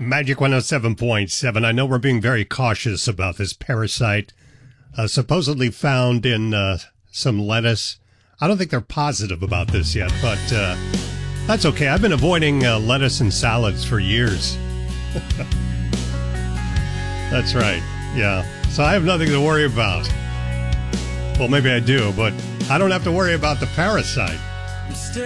Magic 107.7. I know we're being very cautious about this parasite supposedly found in some lettuce. I don't think they're positive about this yet, but that's okay. I've been avoiding lettuce and salads for years. That's right. Yeah. So I have nothing to worry about. Well, maybe I do, but I don't have to worry about the parasite.